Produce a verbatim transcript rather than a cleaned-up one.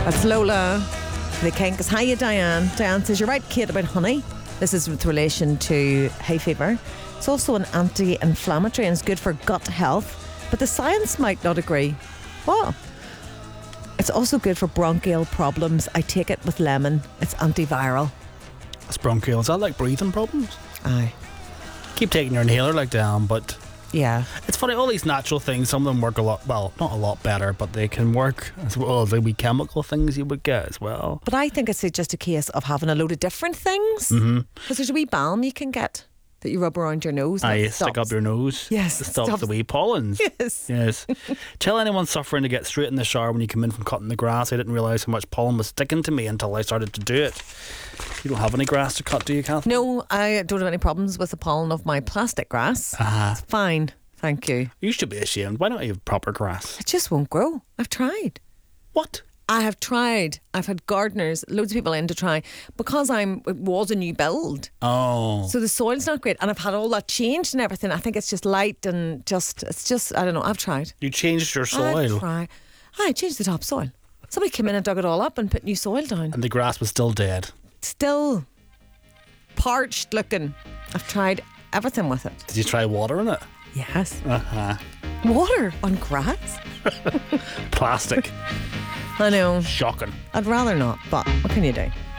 That's Lola, the Kinks. Hiya, Diane. Diane says, you're right, Kate, about honey. This is with relation to hay fever. It's also an anti-inflammatory and it's good for gut health, but the science might not agree. What? It's also good for bronchial problems. I take it with lemon. It's antiviral. That's bronchial. Is that like breathing problems? Aye. Keep taking your inhaler like down, but yeah, it's funny. All these natural things, some of them work a lot. Well, not a lot better, but they can work as well as the wee chemical things you would get as well. But I think it's just a case of having a load of different things. Because mm-hmm. there's a wee balm you can get that you rub around your nose. Aye, stick up your nose. Yes, it stops, stops the wee pollens. Yes, yes. Tell anyone suffering to get straight in the shower when you come in from cutting the grass. I didn't realise how much pollen was sticking to me until I started to do it. You don't have any grass to cut, do you, Kath? No, I don't have any problems with the pollen of my plastic grass. Uh-huh. It's fine, thank you. You should be ashamed. Why don't you have proper grass? It just won't grow. I've tried. What? I have tried. I've had gardeners, loads of people in to try, because I'm it was a new build. Oh. So the soil's not great, and I've had all that changed and everything. I think it's just light and just it's just I don't know. I've tried. You changed your soil. I've tried. I changed the topsoil. Somebody came in and dug it all up and put new soil down. And the grass was still dead. Still parched looking. I've tried everything with it. Did you try watering it? Yes. Uh huh. Water on grass? Plastic. I know. Shocking. I'd rather not, but what can you do?